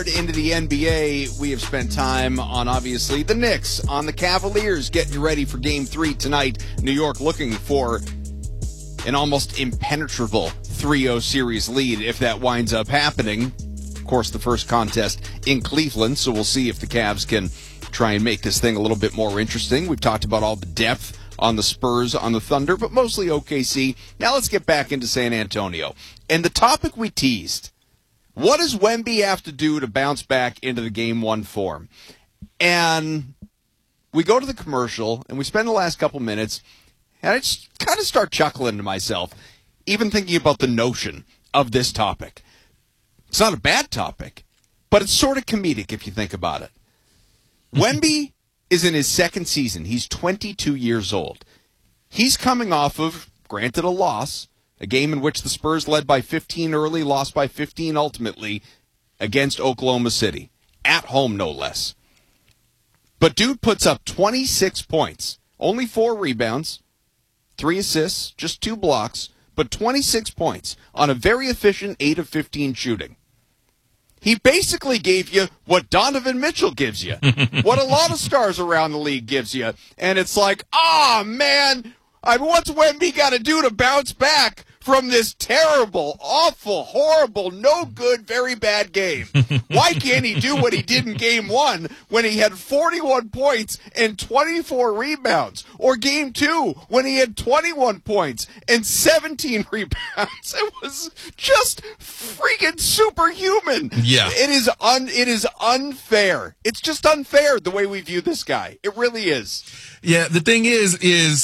hard into the NBA, we have spent time on, obviously, the Knicks, on the Cavaliers, getting ready for Game 3 tonight. New York looking for an almost impenetrable 3-0 series lead if that winds up happening. Of course, the first contest in Cleveland, so we'll see if the Cavs can try and make this thing a little bit more interesting. We've talked about all the depth on the Spurs, on the Thunder, but mostly OKC. Now let's get back into San Antonio. And the topic we teased, what does Wemby have to do to bounce back into the Game 1 form? And we go to the commercial, and we spend the last couple minutes, and I just kind of start chuckling to myself, even thinking about the notion of this topic. It's not a bad topic, but it's sort of comedic if you think about it. Wemby is in his second season. He's 22 years old. He's coming off of, granted, a loss, a game in which the Spurs led by 15 early, lost by 15 ultimately against Oklahoma City. At home, no less. But dude puts up 26 points, only 4 rebounds, 3 assists, just 2 blocks, but 26 points on a very efficient 8 of 15 shooting. He basically gave you what Donovan Mitchell gives you, what a lot of stars around the league gives you. And it's like, man, what's Wemby got to do to bounce back from this terrible, awful, horrible, no good, very bad game? Why can't he do what he did in Game 1 when he had 41 points and 24 rebounds? Or Game 2 when he had 21 points and 17 rebounds? It was just freaking superhuman. Yeah. It is unfair. It's just unfair the way we view this guy. It really is. Yeah, the thing is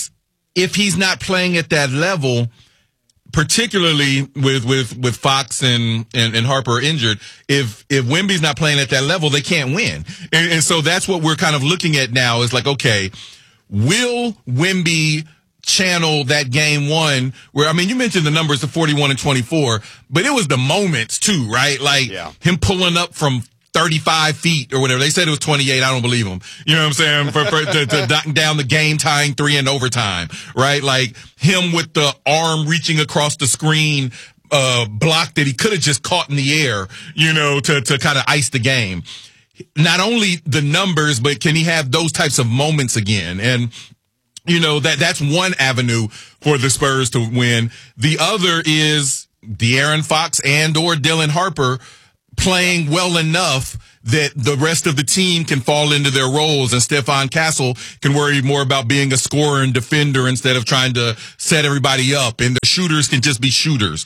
if he's not playing at that level, particularly with Fox and Harper injured, if Wemby's not playing at that level, they can't win. And so that's what we're kind of looking at now is like, okay, will Wemby channel that Game 1 where, I mean, you mentioned the numbers of 41 and 24, but it was the moments too, right? Like him pulling up from 35 feet or whatever. They said it was 28. I don't believe them. You know what I'm saying? To knock down the game-tying 3 in overtime, right? Like him with the arm reaching across the screen, block that he could have just caught in the air, you know, to kind of ice the game. Not only the numbers, but can he have those types of moments again? And, you know, that's one avenue for the Spurs to win. The other is De'Aaron Fox and or Dylan Harper playing well enough that the rest of the team can fall into their roles and Stephon Castle can worry more about being a scorer and defender instead of trying to set everybody up, and the shooters can just be shooters.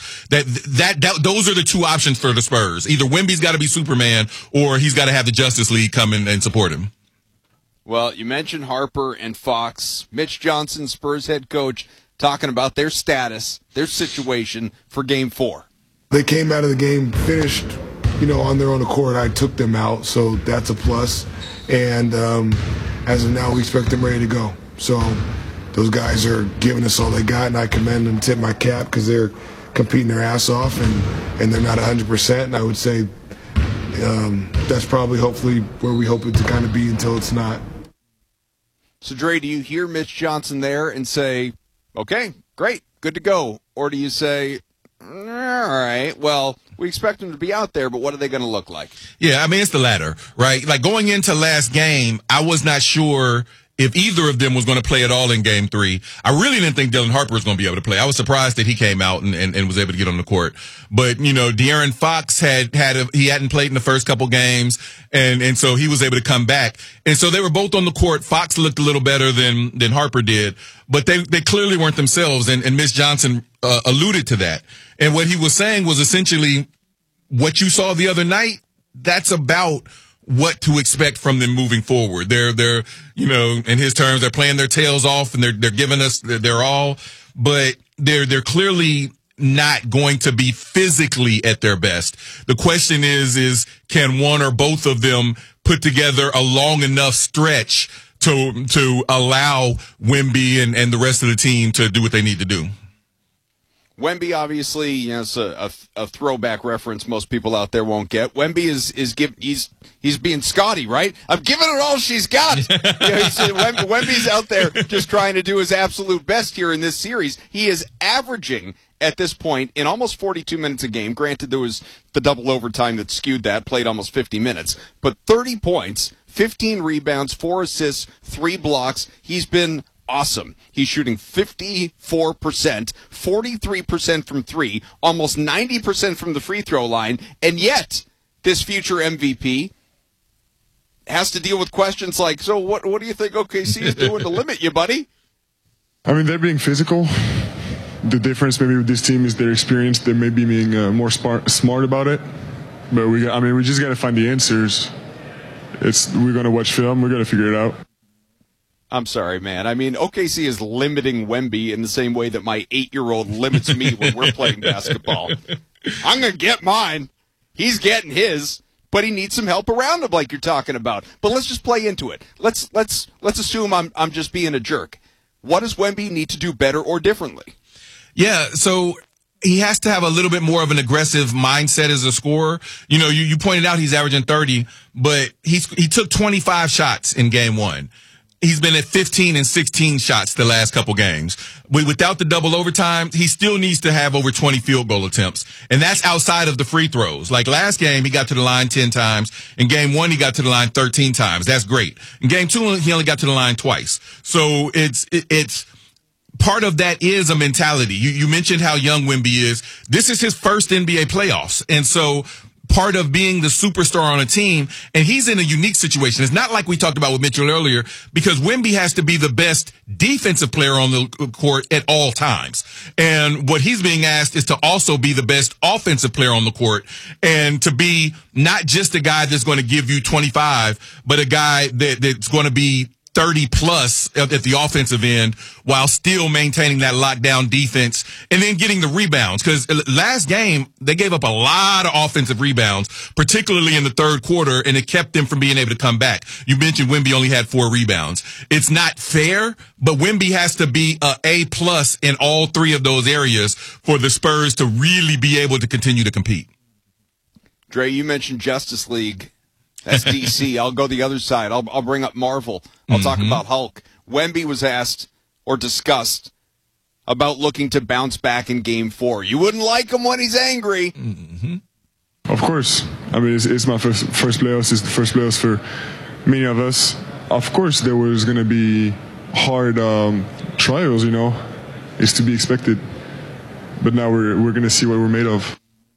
Those are the two options for the Spurs. Either Wemby's got to be Superman or he's got to have the Justice League come in and support him. Well, you mentioned Harper and Fox. Mitch Johnson, Spurs head coach, talking about their status, their situation for Game 4. They came out of the game finished, on their own accord. I took them out, so that's a plus. And as of now, we expect them ready to go. So those guys are giving us all they got, and I commend them, tip my cap, because they're competing their ass off, and they're not 100%. And I would say that's probably hopefully where we hope it to kind of be until it's not. So, Dre, do you hear Mitch Johnson there and say, okay, great, good to go? Or do you say, all right, well, we expect them to be out there, but what are they going to look like? Yeah, I mean, it's the latter, right? Like going into last game, I was not sure if either of them was going to play at all in Game 3. I really didn't think Dylan Harper was going to be able to play. I was surprised that he came out and was able to get on the court. But, De'Aaron Fox he hadn't played in the first couple games, and so he was able to come back. And so they were both on the court. Fox looked a little better than Harper did, but they clearly weren't themselves, and Mitch Johnson alluded to that. And what he was saying was essentially what you saw the other night, that's about what to expect from them moving forward. They're in his terms, they're playing their tails off and they're giving us their all, but they're clearly not going to be physically at their best. The question is can one or both of them put together a long enough stretch to allow Wemby and the rest of the team to do what they need to do? Wemby, obviously, it's a throwback reference most people out there won't get. Wemby he's being Scotty, right? I'm giving it all she's got. Wemby's out there just trying to do his absolute best here in this series. He is averaging at this point in almost 42 minutes a game. Granted, there was the double overtime that skewed that, played almost 50 minutes, but 30 points, 15 rebounds, 4 assists, 3 blocks. He's been awesome. He's shooting 54%, 43% from 3, almost 90% from the free throw line, and yet this future MVP has to deal with questions like, so what do you think OKC is doing to limit you, buddy? I mean, they're being physical. The difference maybe with this team is their experience. They may be being more smart about it. But we just got to find the answers. We're going to watch film. We're going to figure it out. I'm sorry, man. I mean, OKC is limiting Wemby in the same way that my 8-year-old limits me when we're playing basketball. I'm going to get mine. He's getting his. But he needs some help around him, like you're talking about. But let's just play into it. Let's assume I'm just being a jerk. What does Wemby need to do better or differently? Yeah, so he has to have a little bit more of an aggressive mindset as a scorer. You know, you pointed out he's averaging 30, but he took 25 shots in game 1. He's been at 15 and 16 shots the last couple games. Without the double overtime, he still needs to have over 20 field goal attempts. And that's outside of the free throws. Like last game, he got to the line 10 times. In game 1, he got to the line 13 times. That's great. In game 2, he only got to the line twice. So it's part of that is a mentality. You mentioned how young Wemby is. This is his first NBA playoffs. And so part of being the superstar on a team, and he's in a unique situation. It's not like we talked about with Mitchell earlier, because Wemby has to be the best defensive player on the court at all times. And what he's being asked is to also be the best offensive player on the court, and to be not just a guy that's going to give you 25, but a guy that's going to be 30 plus at the offensive end while still maintaining that lockdown defense and then getting the rebounds. Because last game, they gave up a lot of offensive rebounds, particularly in the third quarter, and it kept them from being able to come back. You mentioned Wemby only had 4 rebounds. It's not fair, but Wemby has to be A plus in all 3 of those areas for the Spurs to really be able to continue to compete. Dre, you mentioned Justice League. That's DC. I'll go the other side. I'll bring up Marvel. I'll talk about Hulk. Wemby was asked or discussed about looking to bounce back in Game 4. You wouldn't like him when he's angry. Of course. I mean, it's my first playoffs. It's the first playoffs for many of us. Of course, there was going to be hard trials, you know. It's to be expected. But now we're going to see what we're made of.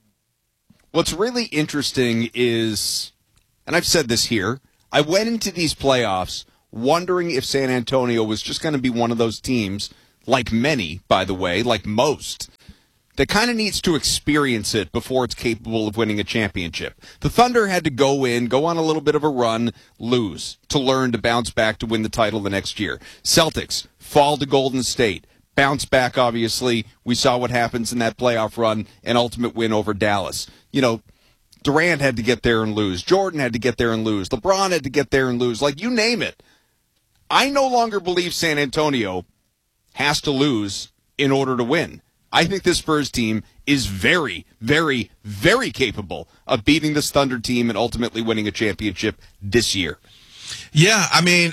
What's really interesting is, and I've said this here, I went into these playoffs wondering if San Antonio was just going to be one of those teams, like many, by the way, like most, that kind of needs to experience it before it's capable of winning a championship. The Thunder had to go on a little bit of a run, lose, to learn to bounce back to win the title the next year. Celtics fall to Golden State. Bounce back, obviously. We saw what happens in that playoff run, an ultimate win over Dallas. You know, Durant had to get there and lose. Jordan had to get there and lose. LeBron had to get there and lose. Like, you name it. I no longer believe San Antonio has to lose in order to win. I think this Spurs team is very, very, very capable of beating this Thunder team and ultimately winning a championship this year. Yeah, I mean,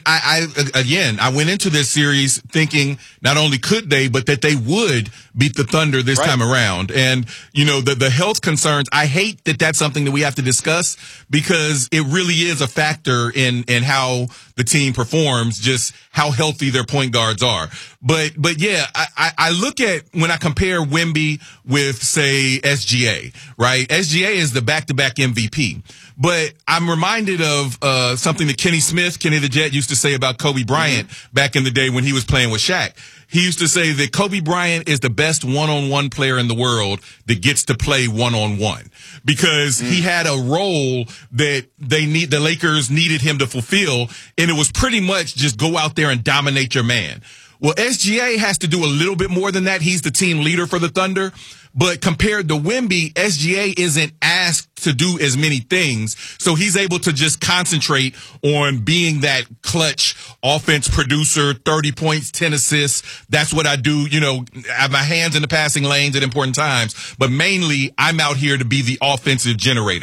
I went into this series thinking not only could they, but that they would beat the Thunder this time around. And, you know, the health concerns, I hate that that's something that we have to discuss because it really is a factor in how the team performs, just how healthy their point guards are. But yeah, I look at when I compare Wemby with, say, SGA, right? SGA is the back-to-back MVP. But I'm reminded of something that Kenny the Jet, used to say about Kobe Bryant back in the day when he was playing with Shaq. He used to say that Kobe Bryant is the best one-on-one player in the world that gets to play one-on-one because he had a role that the Lakers needed him to fulfill, and it was pretty much just go out there and dominate your man. Well, SGA has to do a little bit more than that. He's the team leader for the Thunder. But compared to Wemby, SGA isn't asked to do as many things. So he's able to just concentrate on being that clutch offense producer, 30 points, 10 assists. That's what I do. You know, I have my hands in the passing lanes at important times. But mainly, I'm out here to be the offensive generator.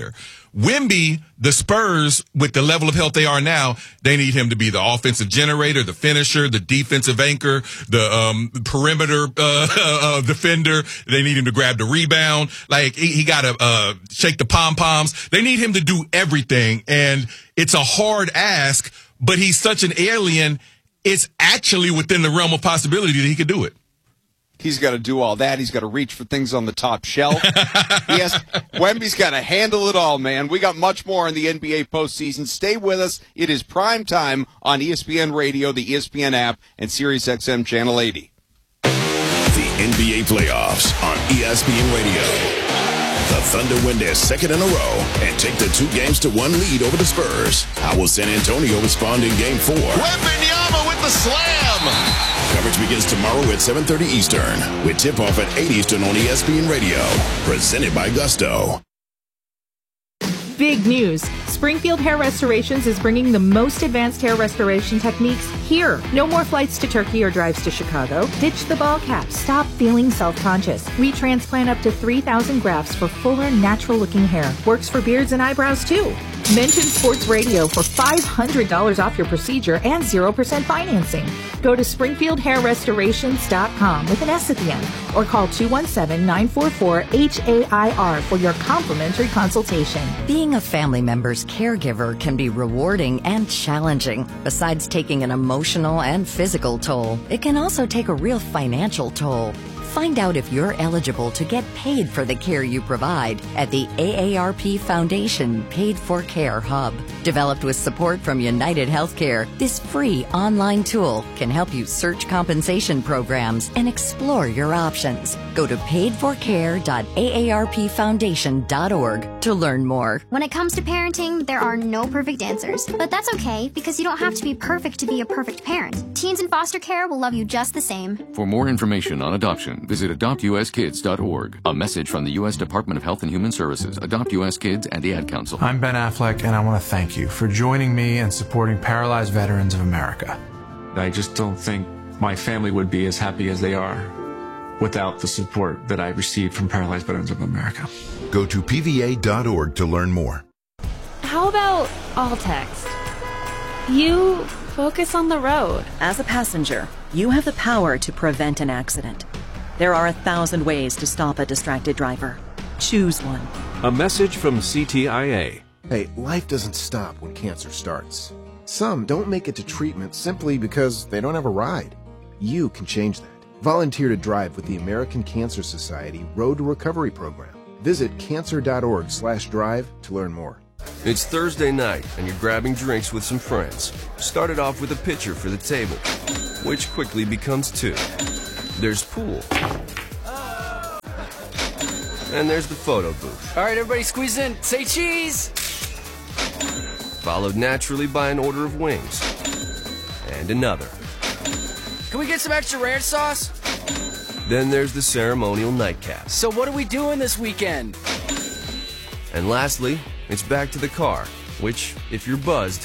Wemby, the Spurs, with the level of health they are now, they need him to be the offensive generator, the finisher, the defensive anchor, the perimeter defender. They need him to grab the rebound. Like, he got to shake the pom-poms. They need him to do everything, and it's a hard ask, but he's such an alien, it's actually within the realm of possibility that he could do it. He's got to do all that. He's got to reach for things on the top shelf. Wemby's got to handle it all, man. We got much more in the NBA postseason. Stay with us. It is prime time on ESPN Radio, the ESPN app, and SiriusXM Channel 80. The NBA playoffs on ESPN Radio. The Thunder win their second in a row and take the 2-1 lead over the Spurs. How will San Antonio respond in Game 4? Wembanyama with the slam. Coverage begins tomorrow at 7:30 Eastern with tip-off at 8 Eastern on ESPN Radio. Presented by Gusto. Big news. Springfield Hair Restorations is bringing the most advanced hair restoration techniques here. No more flights to Turkey or drives to Chicago. Ditch the ball cap. Stop feeling self-conscious. We transplant up to 3,000 grafts for fuller, natural-looking hair. Works for beards and eyebrows, too. Mention Sports Radio for $500 off your procedure and 0% financing. Go to SpringfieldHairRestorations.com with an S at the end, or call 217-944-HAIR for your complimentary consultation. Being a family member's caregiver can be rewarding and challenging. Besides taking an emotional and physical toll, it can also take a real financial toll. Find out if you're eligible to get paid for the care you provide at the AARP Foundation Paid for Care Hub. Developed with support from United Healthcare, this free online tool can help you search compensation programs and explore your options. Go to paidforcare.aarpfoundation.org to learn more. When it comes to parenting, there are no perfect answers. But that's okay, because you don't have to be perfect to be a perfect parent. Teens in foster care will love you just the same. For more information on adoption, visit adoptuskids.org. A message from the U.S. Department of Health and Human Services, Adopt U.S. Kids, and the Ad Council. I'm Ben Affleck, and I want to thank you for joining me and supporting Paralyzed Veterans of America. I just don't think my family would be as happy as they are without the support that I received from Paralyzed Veterans of America. Go to PVA.org to learn more. How about all text? You focus on the road. As a passenger, you have the power to prevent an accident. There are 1,000 ways to stop a distracted driver. Choose one. A message from CTIA. Hey, life doesn't stop when cancer starts. Some don't make it to treatment simply because they don't have a ride. You can change that. Volunteer to drive with the American Cancer Society Road to Recovery program. Visit cancer.org/drive to learn more. It's Thursday night and you're grabbing drinks with some friends. Start it off with a pitcher for the table, which quickly becomes 2. There's pool. And there's the photo booth. All right, everybody squeeze in. Say cheese! Followed naturally by an order of wings. And another. Can we get some extra ranch sauce? Then there's the ceremonial nightcap. So what are we doing this weekend? And lastly, it's back to the car, which, if you're buzzed,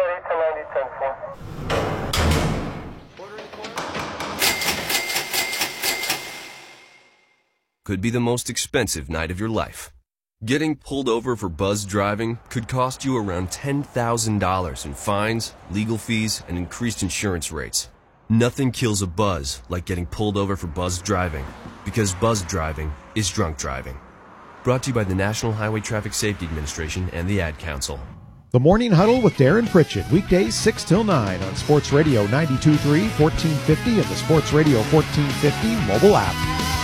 could be the most expensive night of your life. Getting pulled over for buzzed driving could cost you around $10,000 in fines, legal fees, and increased insurance rates. Nothing kills a buzz like getting pulled over for buzzed driving, because buzzed driving is drunk driving. Brought to you by the National Highway Traffic Safety Administration and the Ad Council. The Morning Huddle with Darren Pritchett, weekdays 6 till 9 on Sports Radio 92.3, 1450, and the Sports Radio 1450 mobile app.